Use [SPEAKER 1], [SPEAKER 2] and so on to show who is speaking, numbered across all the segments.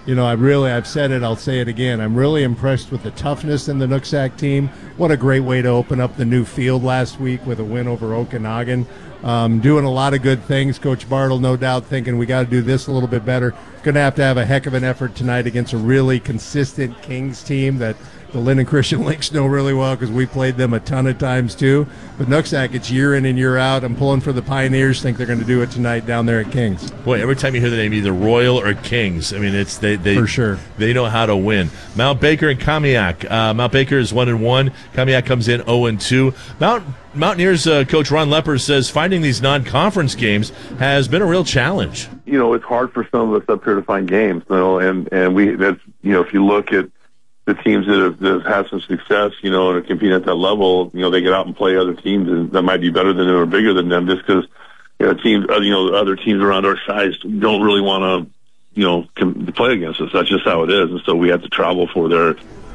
[SPEAKER 1] I've said it, I'll say it again. I'm really impressed with the toughness in the Nooksack team. What a great way to open up the new field last week with a win over Okanagan. Doing a lot of good things. Coach Bartle, no doubt, thinking we got to do this a little bit better. Going to have a heck of an effort tonight against a really consistent Kings team that the Linden Christian Lynx know really well because we played them a ton of times too. But Nooksack, it's year in and year out. I'm pulling for the Pioneers. Think they're going to do it tonight down there at Kings.
[SPEAKER 2] Boy, every time you hear the name, either Royal or Kings, I mean, it's they
[SPEAKER 1] for sure.
[SPEAKER 2] They know how to win. Mount Baker and Kamiak. Mount Baker is 1-1. Kamiak comes in 0-2. Mountaineers coach Ron Lepper says finding these non-conference games has been a real challenge.
[SPEAKER 3] It's hard for some of us up here to find games, and we that's if you look at the teams that have had some success, and are competing at that level, they get out and play other teams and that might be better than them or bigger than them just because, teams, other teams around our size don't really want to, play against us. That's just how it is. And so we have to travel for their.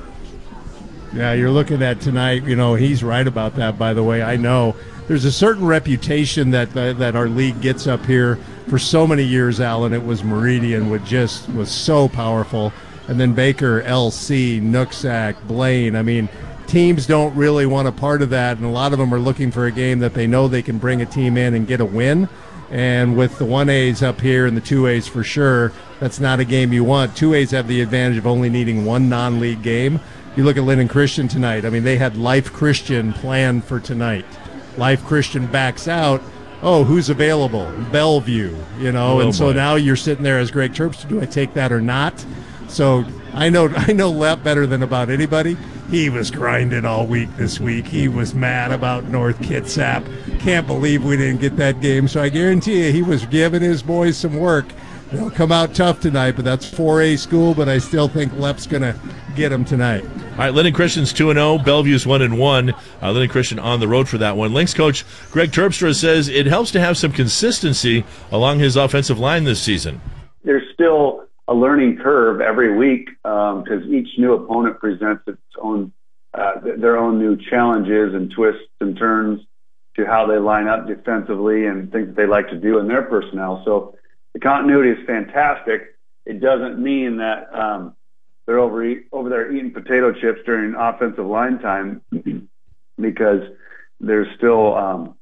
[SPEAKER 1] Yeah, you're looking at tonight, he's right about that, by the way. I know there's a certain reputation that our league gets up here for so many years, Alan. It was Meridian, was so powerful. And then Baker, LC, Nooksack, Blaine. I mean, teams don't really want a part of that, and a lot of them are looking for a game that they know they can bring a team in and get a win. And with the 1As up here and the 2As for sure, that's not a game you want. 2As have the advantage of only needing one non-league game. You look at Linden Christian tonight. I mean, they had Life Christian planned for tonight. Life Christian backs out. Oh, who's available? Bellevue, So now you're sitting there as Greg Terpstra. Do I take that or not? So I know Lep better than about anybody. He was grinding all week this week. He was mad about North Kitsap. Can't believe we didn't get that game. So I guarantee you he was giving his boys some work. They'll come out tough tonight, but that's 4A school, but I still think Lep's going to get them tonight.
[SPEAKER 2] All right, Linden Christian's 2-0. Bellevue's 1-1. Linden Christian on the road for that one. Lynx coach Greg Terpstra says it helps to have some consistency along his offensive line this season.
[SPEAKER 4] There's still a learning curve every week because each new opponent presents its own their own new challenges and twists and turns to how they line up defensively and things that they like to do in their personnel. So the continuity is fantastic. It doesn't mean that they're over there eating potato chips during offensive line time because there's still,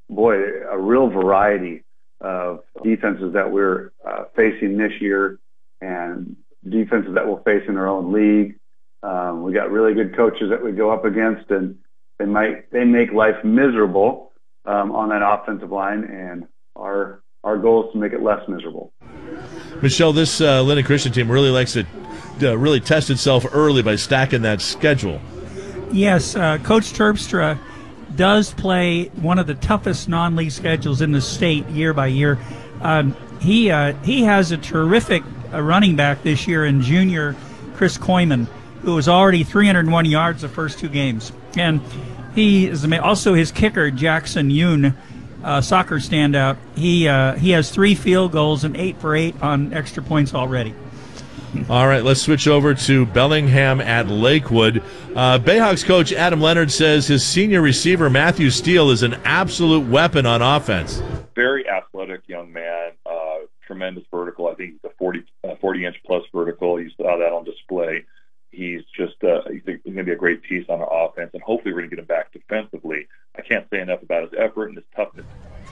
[SPEAKER 4] a real variety of defenses that we're facing this year and defenses that we'll face in our own league. We got really good coaches that we go up against, and they make life miserable on that offensive line, and our goal is to make it less miserable.
[SPEAKER 2] Michelle, this Linden Christian team really likes to really test itself early by stacking that schedule.
[SPEAKER 5] Yes, Coach Terpstra does play one of the toughest non-league schedules in the state year by year. He has a terrific running back this year in junior Chris Koyman, who was already 301 yards the first two games. And he is also his kicker, Jackson Yoon, soccer standout. He has 3 field goals and 8 for 8 on extra points already.
[SPEAKER 2] All right, let's switch over to Bellingham at Lakewood. Bayhawks coach Adam Leonard says his senior receiver, Matthew Steele, is an absolute weapon on offense.
[SPEAKER 6] Very athletic young man, tremendous vertical. I think he's a 40-inch plus vertical. You saw that on display. He's just he's going to be a great piece on our offense, and hopefully we're going to get him back defensively. I can't say enough about his effort and his toughness.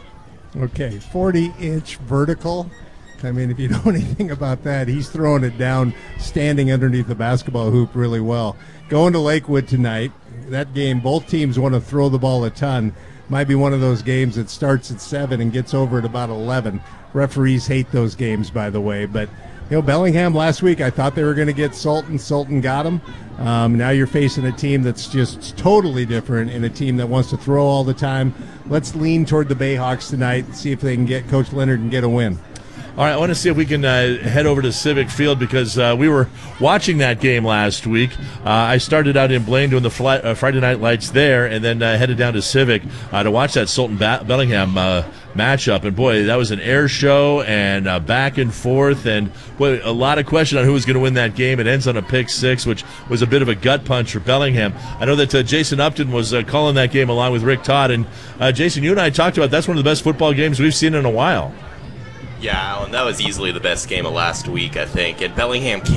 [SPEAKER 1] Okay, 40-inch vertical. I mean, if you know anything about that, he's throwing it down standing underneath the basketball hoop really well. Going to Lakewood tonight, that game, both teams want to throw the ball a ton. Might be one of those games that starts at 7 and gets over at about 11. Referees hate those games, by the way. But, Bellingham last week, I thought they were going to get Sultan. Sultan got him. Now you're facing a team that's just totally different and a team that wants to throw all the time. Let's lean toward the Bayhawks tonight and see if they can get Coach Leonard and get a win.
[SPEAKER 2] All right, I want to see if we can head over to Civic Field because we were watching that game last week. I started out in Blaine doing the Friday Night Lights there and then headed down to Civic to watch that Sultan-Bellingham matchup. And, boy, that was an air show and back and forth. And, boy, a lot of question on who was going to win that game. It ends on a pick 6, which was a bit of a gut punch for Bellingham. I know that Jason Upton was calling that game along with Rick Todd. And, Jason, you and I talked about that's one of the best football games we've seen in a while.
[SPEAKER 7] Yeah, Alan, that was easily the best game of last week, I think. And Bellingham